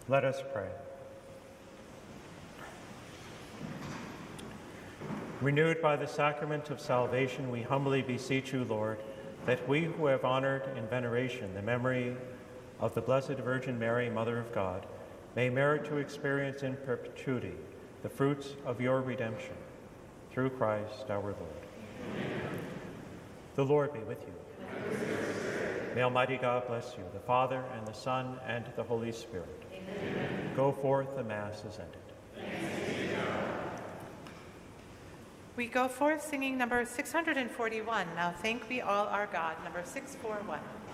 Let us pray. Renewed by the sacrament of salvation, we humbly beseech you, Lord, that we who have honored in veneration the memory of the Blessed Virgin Mary, Mother of God, may merit to experience in perpetuity the fruits of your redemption. Through Christ our Lord. Amen. The Lord be with you. May Almighty God bless you, the Father, and the Son, and the Holy Spirit. Amen. Go forth, the Mass is ended. We go forth singing number 641, Now Thank We All Our God, number 641.